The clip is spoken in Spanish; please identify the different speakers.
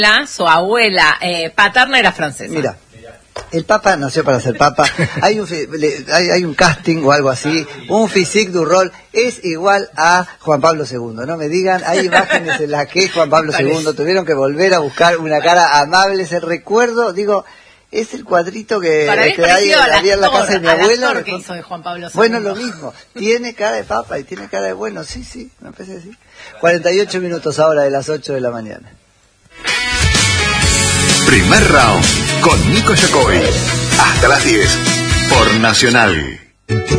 Speaker 1: Su abuela paterna era francesa.
Speaker 2: Mira, el Papa nació para ser Papa. Hay un casting o algo así, un physique du rôle es igual a Juan Pablo II. No me digan, hay imágenes en las que Juan Pablo II tuvieron que volver a buscar una cara amable. Ese recuerdo, digo, es el cuadrito que había en la casa de mi abuela.
Speaker 1: Que hizo de Juan Pablo II.
Speaker 2: Bueno, lo mismo. Tiene cara de Papa y tiene cara de bueno. Sí, me parece así. 48 minutos ahora de las 8 de la mañana.
Speaker 3: Primer round con Nico Yacoy. Hasta las 10 por Nacional.